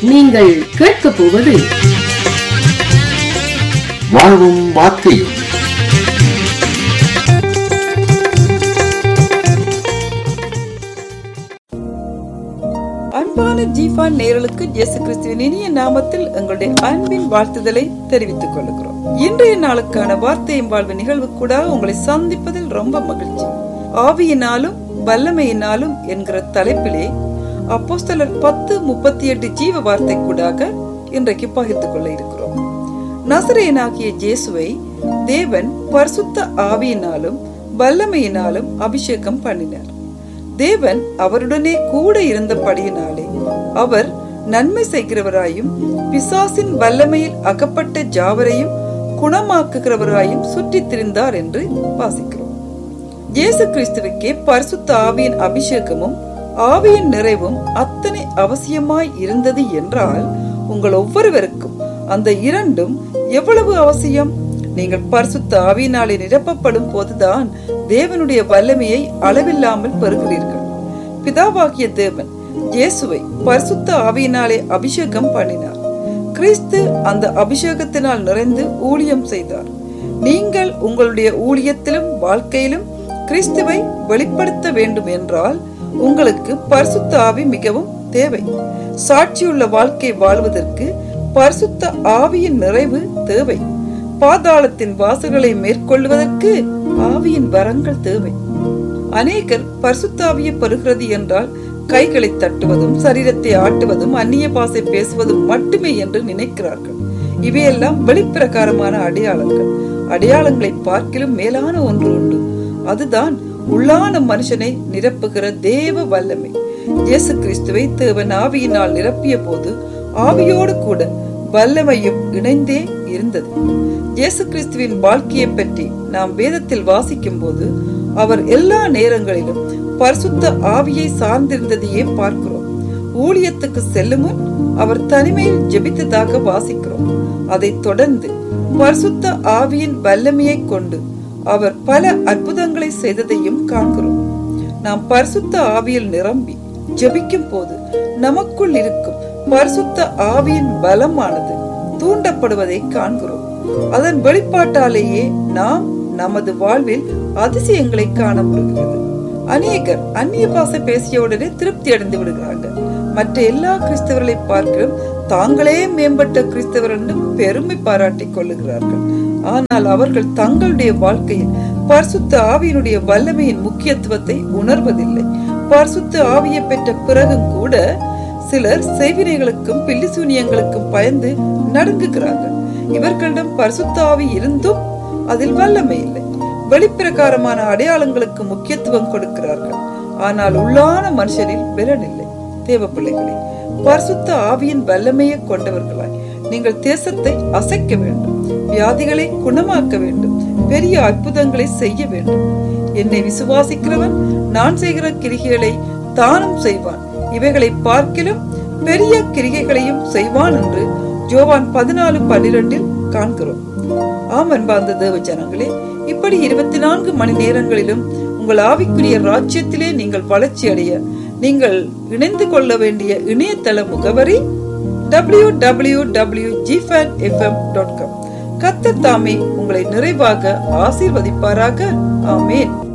நீங்கள் கேட்கப் போவது வாழ்வும் வார்த்தையும். அன்பான ஜீஃபான் நேயர்களுக்கு இயேசு கிறிஸ்துவின் இனிய நாமத்தில் எங்களுடைய அன்பின் வாழ்த்துதலை தெரிவித்துக் கொள்கிறோம். இன்றைய நாளுக்கான வார்த்தையும் வாழ்வு நிகழ்வு கூட உங்களை சந்திப்பதில் ரொம்ப மகிழ்ச்சி. ஆவியினாலும் வல்லமையினாலும் என்கிற தலைப்பிலே அப்போஸ்தலர் 10:38 ஜீவ வார்த்தை கூடாக இன்றைக்கு பகிர்ந்து கொள்ள இருக்கிறோம். நசரேயனாகிய இயேசுவை தேவன் பரிசுத்த ஆவியினாலும் வல்லமையினாலும் அபிஷேகம் பண்ணினார். தேவன் அவருடனே கூட இருந்தபடியினாலே அவர் நன்மை செய்கிறவராயும் பிசாசின் வல்லமையில் அகப்பட்ட ஜாவரையும் குணமாக்குகிறவராயும் சுற்றித் திரிந்தார் என்று வாசிக்கிறோம். இயேசு கிறிஸ்துவுக்கே பரிசுத்த ஆவியின் அபிஷேகமும் ஆவியின் நிறைவும் அத்தனை அவசியமாய் இருந்தது என்றால் உங்கள் ஒவ்வொருவருக்கும் அந்த இரண்டும் எவ்வளவு அவசியம்? நீங்கள் பரிசுத்த ஆவியினாலே நிரப்பப்படும் போதுதான் தேவனுடைய வல்லமையை அளவில்லாமல் பெறுகிறீர்கள். பிதாவாகிய தேவன் இயேசுவை பரிசுத்த ஆவியினாலே அபிஷேகம் பண்ணினார். கிறிஸ்து அந்த அபிஷேகத்தினால் நிறைந்து ஊழியம் செய்தார். நீங்கள் உங்களுடைய ஊழியத்திலும் வாழ்க்கையிலும் கிறிஸ்துவை வெளிப்படுத்த வேண்டும் என்றால் உங்களுக்கு பரிசுத்த ஆவி மிகவும் தேவை. சாட்சியுள்ள வாழ்க்கை வாழ்வதற்கு பரிசுத்த ஆவியின் நிறைவு தேவை. பாதாளத்தின் வாசல்களை மேற்கொள்வதற்கு ஆவியின் வரங்கள் தேவை. அநேகர் பரிசுத்த ஆவியை பெறுகிறது என்றால் கைகளை தட்டுவதும் சரீரத்தை ஆட்டுவதும் அந்நிய பாஷை பேசுவதும் மட்டுமே என்று நினைக்கிறார்கள். இவையெல்லாம் வெளிப்பிரகாரமான அடையாளங்கள். அடையாளங்களை பார்க்கிலும் மேலான ஒன்று உண்டு. அதுதான் உள்ளான மனுஷனை நிரப்புகிற தேவ வல்லமை. இயேசு கிறிஸ்துவை தேவன் ஆவியினால் நிரப்பிய போது ஆவியோடு கூட வல்லமையும் இணைந்தே இருந்தது. இயேசு கிறிஸ்துவின் வாழ்க்கையை பற்றி நாம் வேதத்தில் வாசிக்கும் போது அவர் எல்லா நேரங்களிலும் பரிசுத்த ஆவியை சார்ந்திருந்ததையே பார்க்கிறோம். ஊழியத்துக்கு செல்லும் முன் அவர் தனிமையில் ஜெபித்ததாக வாசிக்கிறோம். அதைத் தொடர்ந்து பரிசுத்த ஆவியின் வல்லமையை கொண்டு அவர் பல அற்புதங்களை செய்ததையும் காண்கிறோம். நாம் பரிசுத்த ஆவியில் நிரம்பி ஜெபிக்கும் போது நமக்குள் இருக்கும் பரிசுத்த ஆவியின் பலமானது தூண்டப்படுவதை காண்கிறோம். அதன் வெளிப்பாட்டாலேயே நாம் நமது வாழ்வில் அதிசயங்களை காண முடிகிறது. அநேகர் அந்நிய பாஷை பேசிய உடனே திருப்தி அடைந்து விடுகிறாங்க. மற்ற எல்லா கிறிஸ்தவர்களை பார்க்கிறோம் தாங்களே மேம்பட்ட கிறிஸ்தவர் என்று பெருமை பாராட்டிக் கொள்ளுகிறார்கள். ஆனால் அவர்கள் தங்களுடைய வாழ்க்கையில் பரிசுத்த ஆவியினுடைய வல்லமையின் முக்கியத்துவத்தை உணர்வதில்லை. பரிசுத்த ஆவியை பெற்ற பிறகும் கூட சிலர் செய்வினைகளுக்கும் பில்லிசூனியங்களுக்கும் பயந்து நடுங்குகிறார்கள். இவர்களிடம் பரிசுத்த ஆவி இருந்தும் அதில் வல்லமை இல்லை. வெளிப்பிரகாரமான அடையாளங்களுக்கு முக்கியத்துவம் கொடுக்கிறார்கள். ஆனால் உள்ளான மனுஷனில் பலன் இல்லை. தேவ பிள்ளைகளே, பரிசுத்த ஆவியின் வல்லமையை கொண்டவர்களாய் நீங்கள் தேசத்தை அசைக்க வேண்டும். வியாதிகளை குணமாக்க வேண்டும். பெரிய அற்புதங்களை செய்ய வேண்டும். என்னை விசுவாசிக்கிறவன் நான் செய்கிற கிரிகைகளை தானும் செய்வான், இவைகளை பார்க்கிலும் பெரிய கிரிகைகளையும் செய்வான் என்று யோவான் 14:12 காண்கிறோம். ஆமன் பாந்த தேவ ஜனங்களே, இப்படி 24 மணி நேரங்களிலும் உங்கள் ஆவிக்குரிய ராஜ்யத்திலே நீங்கள் வளர்ச்சி அடைய நீங்கள் இணைந்து கொள்ள வேண்டிய இணையதள முகவரி www.gfanfm.com. கர்த்தர் தாமே உங்களை நிறைவாக ஆசீர்வதிப்பாராக. ஆமென்.